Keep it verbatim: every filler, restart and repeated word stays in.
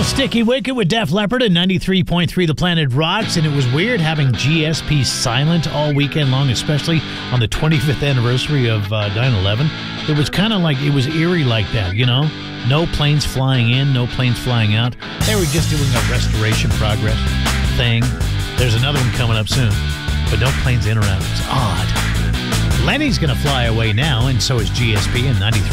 Sticky Wicket with Def Leppard at ninety-three point three The Planet Rocks, and it was weird having G S P silent all weekend long, especially on the twenty-fifth anniversary of uh, nine eleven. It was kind of like, it was eerie like that, you know? No planes flying in, no planes flying out. They were just doing a restoration progress thing. There's another one coming up soon, but no planes in or out. It's odd. Lenny's going to fly away now, and so is G S P in ninety-three.